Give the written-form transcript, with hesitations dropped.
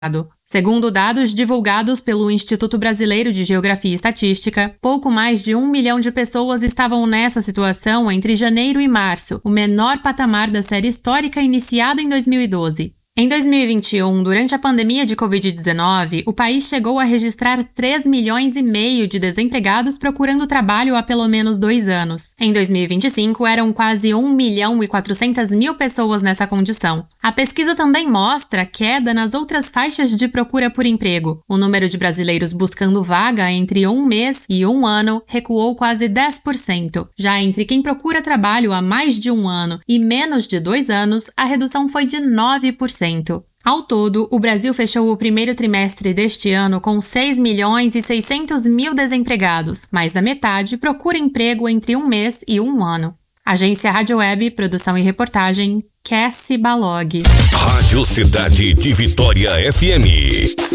Segundo dados divulgados pelo Instituto Brasileiro de Geografia e Estatística, pouco mais de 1 milhão de pessoas estavam nessa situação entre janeiro e março, o menor patamar da série histórica iniciada em 2012. Em 2021, durante a pandemia de Covid-19, o país chegou a registrar 3 milhões e meio de desempregados procurando trabalho há pelo menos 2 anos. Em 2025, eram quase 1 milhão e 400 mil pessoas nessa condição. A pesquisa também mostra queda nas outras faixas de procura por emprego. O número de brasileiros buscando vaga entre 1 mês e 1 ano recuou quase 10%. Já entre quem procura trabalho há mais de 1 ano e menos de 2 anos, a redução foi de 9%. Ao todo, o Brasil fechou o primeiro trimestre deste ano com 6 milhões e 600 mil desempregados, mais da metade procura emprego entre 1 mês e 1 ano. Agência Rádio Web, produção e reportagem, Cassie Balog. Rádio Cidade de Vitória FM.